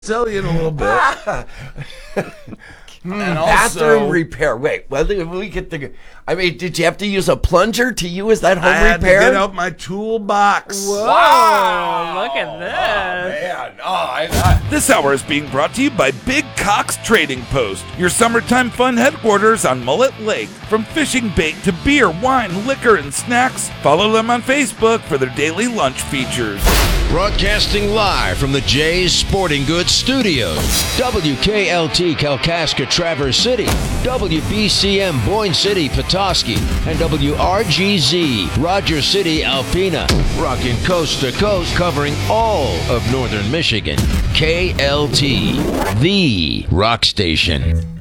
sell you in a little bit. And Bathroom also, repair. Wait, well, we get the. I mean, did you have to use a plunger to use that home I had repair? to get out my toolbox. Whoa, Wow. look at this. Man, I This hour is being brought to you by Big Cox Trading Post, your summertime fun headquarters on Mullet Lake. From fishing bait to beer, wine, liquor, and snacks, follow them on Facebook for their daily lunch features. Broadcasting live from the Jay's Sporting Goods Studios. WKLT Kalkaska Traverse City, WBCM Boyne City Petoskey, and WRGZ Rogers City Alpena. Rocking coast to coast, covering all of northern Michigan. KLT, the rock station.